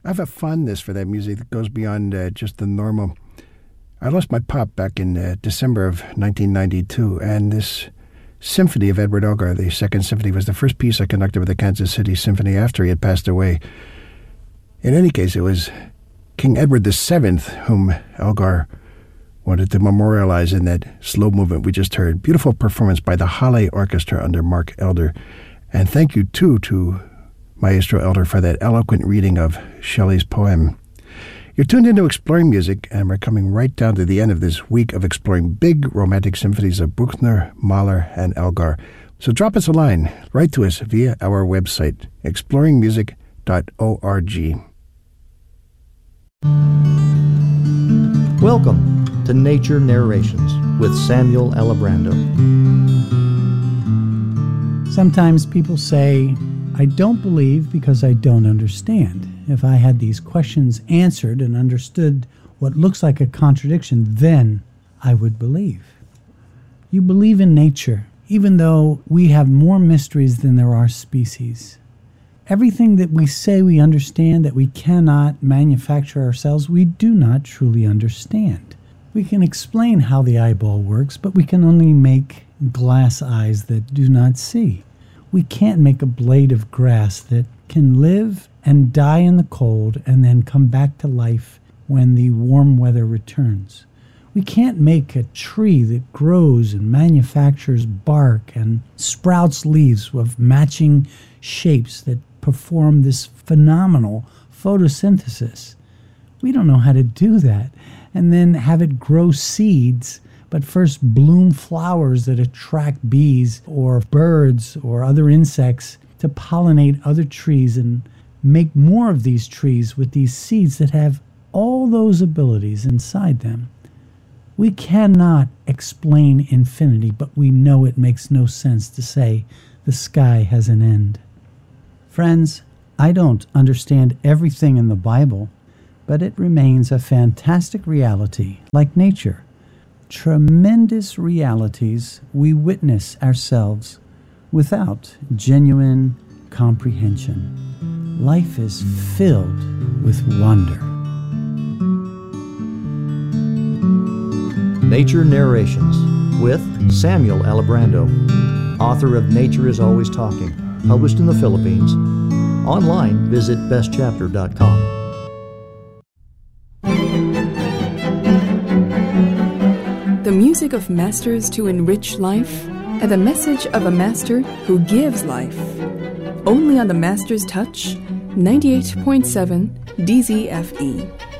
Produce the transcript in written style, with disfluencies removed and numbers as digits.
I have a fondness for that music that goes beyond just the normal. I lost my pop back in December of 1992, and this symphony of Edward Elgar, the Second Symphony, was the first piece I conducted with the Kansas City Symphony after he had passed away. In any case, it was King Edward VII whom Elgar wanted to memorialize in that slow movement we just heard. Beautiful performance by the Halle Orchestra under Mark Elder. And thank you, too, to Maestro Elder for that eloquent reading of Shelley's poem. You're tuned into Exploring Music, and we're coming right down to the end of this week of exploring big romantic symphonies of Bruckner, Mahler, and Elgar. So drop us a line. Write to us via our website, exploringmusic.org. Welcome to Nature Narrations with Samuel Alibrando. Sometimes people say, I don't believe because I don't understand. If I had these questions answered and understood what looks like a contradiction, then I would believe. You believe in nature, even though we have more mysteries than there are species. Everything that we say we understand that we cannot manufacture ourselves, we do not truly understand. We can explain how the eyeball works, but we can only make glass eyes that do not see. We can't make a blade of grass that can live and die in the cold and then come back to life when the warm weather returns. We can't make a tree that grows and manufactures bark and sprouts leaves of matching shapes that perform this phenomenal photosynthesis. We don't know how to do that, and then have it grow seeds, but first bloom flowers that attract bees or birds or other insects to pollinate other trees and make more of these trees with these seeds that have all those abilities inside them. We cannot explain infinity, but we know it makes no sense to say the sky has an end. Friends, I don't understand everything in the Bible, but it remains a fantastic reality, like nature. Tremendous realities we witness ourselves without genuine comprehension. Life is filled with wonder. Nature Narrations with Samuel Alibrando, author of Nature is Always Talking, published in the Philippines. Online, visit bestchapter.com. The music of masters to enrich life, and the message of a master who gives life. Only on the Master's Touch, 98.7 DZFE.